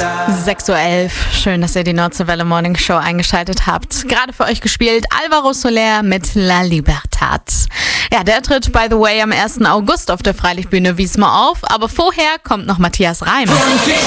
6:11 Uhr. Schön, dass ihr die Nordwelle Morning Show eingeschaltet habt. Gerade für euch gespielt Alvaro Soler mit La Libertad. Ja, der tritt, by the way, am 1. August auf der Freilichtbühne Wismar auf. Aber vorher kommt noch Matthias Reim.